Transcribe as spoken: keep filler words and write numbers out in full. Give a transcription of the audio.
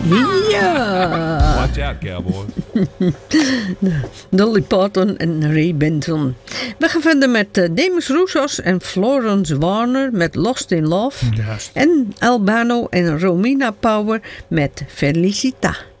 Ja. Watch out, cowboys. Dolly Parton en Ray Benson. We gaan verder met uh, Demis Roussos en Florence Warner met Lost in Love. Juist. En Albano en Romina Power met Felicita.